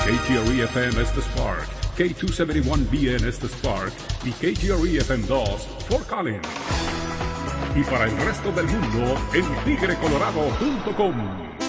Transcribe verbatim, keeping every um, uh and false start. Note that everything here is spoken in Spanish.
K G R E F M Estes Park, K doscientos setenta y uno B en Estes Park y K G R E F M dos Fort Collins. Y para el resto del mundo en tigre colorado punto com.